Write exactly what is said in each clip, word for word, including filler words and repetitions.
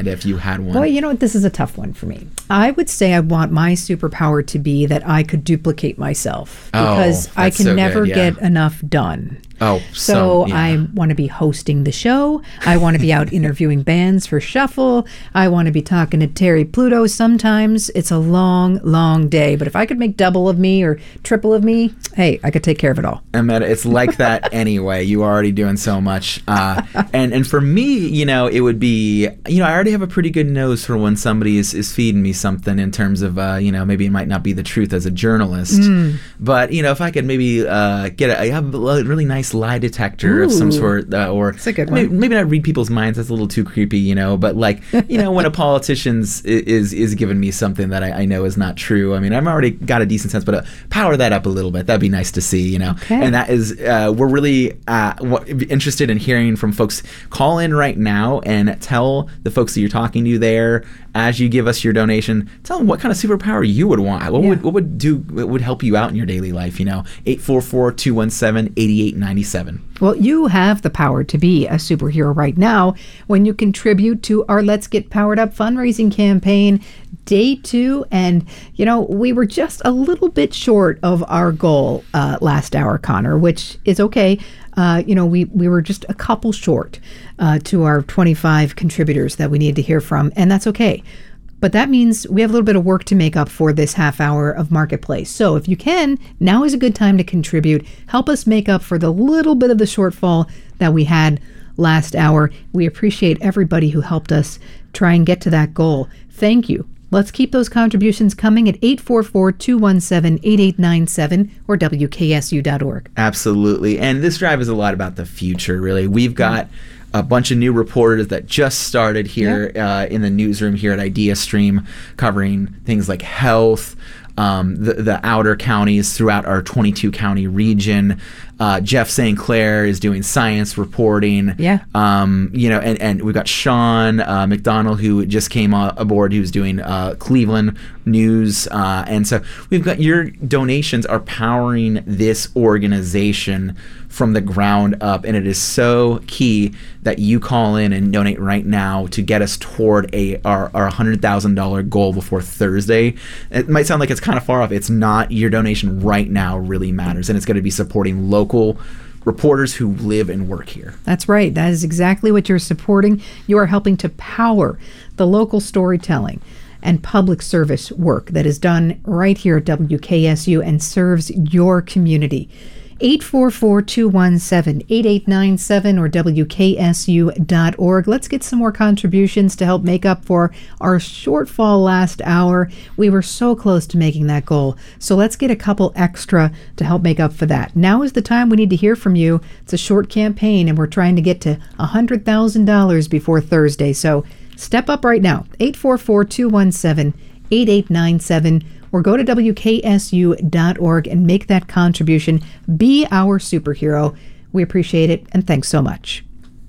if you had one? Boy, you know what? This is a tough one for me. I would say I want my superpower to be that I could duplicate myself because oh, I can so never good, yeah. get enough done. Oh, so, so yeah. I want to be hosting the show. I want to be out interviewing bands for Shuffle. I want to be talking to Terry Pluto sometimes. It's a long, long day. But if I could make double of me or triple of me, hey, I could take care of it all. Amanda, it's like that anyway. You are already doing so much. Uh, and, and for me, you know, it would be, you know, I already have a pretty good nose for when somebody is, is feeding me something in terms of, uh, you know, maybe it might not be the truth as a journalist. Mm. But, you know, if I could maybe uh, get a, I have a really nice lie detector Ooh, of some sort, uh, or that's a good one. Maybe, maybe not read people's minds. That's a little too creepy, you know. But like, you know, when a politician is is, is giving me something that I, I know is not true. I mean, I've already got a decent sense, but uh, power that up a little bit. That'd be nice to see, you know. Okay. And that is, uh, we're really uh, interested in hearing from folks. Call in right now and tell the folks that you're talking to there as you give us your donation. Tell them what kind of superpower you would want. What yeah. would what would do? What would help you out in your daily life? You know, eight four four, two one seven, eight eight nine seven. Well, you have the power to be a superhero right now when you contribute to our Let's Get Powered Up fundraising campaign, day two. And, you know, we were just a little bit short of our goal uh, last hour, Connor, which is okay. Uh, you know, we, we were just a couple short uh, to our twenty-five contributors that we needed to hear from, and that's okay. But that means we have a little bit of work to make up for this half hour of Marketplace. So if you can, now is a good time to contribute. Help us make up for the little bit of the shortfall that we had last hour. We appreciate everybody who helped us try and get to that goal. Thank you. Let's keep those contributions coming at eight four four, two one seven, eight eight nine seven or W K S U dot org. Absolutely. And this drive is a lot about the future, really. We've got mm. a bunch of new reporters that just started here yep. uh, in the newsroom here at IdeaStream, covering things like health, um, the, the outer counties throughout our twenty-two county region. Uh, Jeff Saint Clair is doing science reporting. Yeah. Um, you know, and, and we've got Sean uh, McDonald, who just came uh, aboard, who's doing uh, Cleveland news. Uh, and so we've got your donations are powering this organization from the ground up. And it is so key that you call in and donate right now to get us toward a our, our one hundred thousand dollars goal before Thursday. It might sound like it's kind of far off. It's not. Your donation right now really matters. And it's going to be supporting local reporters who live and work here. That's right. That is exactly what you're supporting. You are helping to power the local storytelling and public service work that is done right here at W K S U and serves your community. eight four four, two one seven, eight eight nine seven or W K S U dot org. Let's get some more contributions to help make up for our shortfall last hour. We were so close to making that goal. So let's get a couple extra to help make up for that. Now is the time we need to hear from you. It's a short campaign and we're trying to get to one hundred thousand dollars before Thursday. So step up right now. eight four four, two one seven, eight eight nine seven or go to W K S U dot org and make that contribution. Be our superhero. We appreciate it, and thanks so much.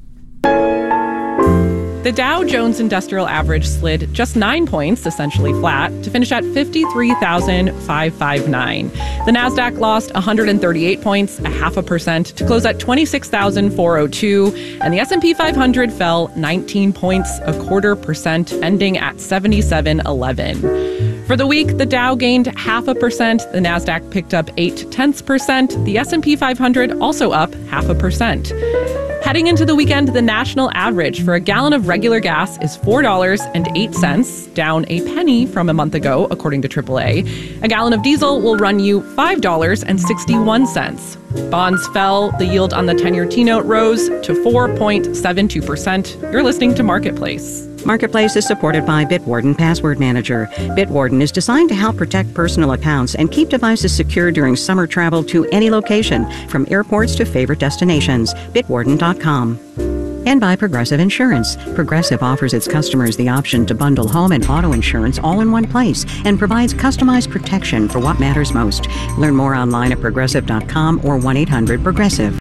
The Dow Jones Industrial Average slid just nine points, essentially flat, to finish at fifty-three thousand five hundred fifty-nine. The Nasdaq lost one hundred thirty-eight points, a half a percent, to close at twenty-six thousand four hundred two, and the S and P five hundred fell nineteen points, a quarter percent, ending at seventy-seven eleven. For the week, the Dow gained half a percent, the Nasdaq picked up eight tenths percent, the S and P five hundred also up half a percent. Heading into the weekend, the national average for a gallon of regular gas is four dollars and eight cents, down a penny from a month ago, according to triple A. A gallon of diesel will run you five dollars and sixty-one cents. Bonds fell, the yield on the ten-year T-note rose to four point seven two percent. You're listening to Marketplace. Marketplace is supported by Bitwarden Password Manager. Bitwarden is designed to help protect personal accounts and keep devices secure during summer travel to any location, from airports to favorite destinations. Bitwarden dot com. And by Progressive Insurance. Progressive offers its customers the option to bundle home and auto insurance all in one place and provides customized protection for what matters most. Learn more online at progressive dot com or one eight hundred progressive.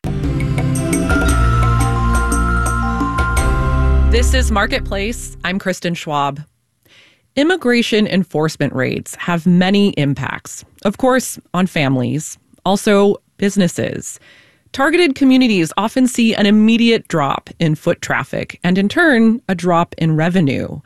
This is Marketplace. I'm Kristen Schwab. Immigration enforcement raids have many impacts. Of course, on families, also businesses. Targeted communities often see an immediate drop in foot traffic and, in turn, a drop in revenue.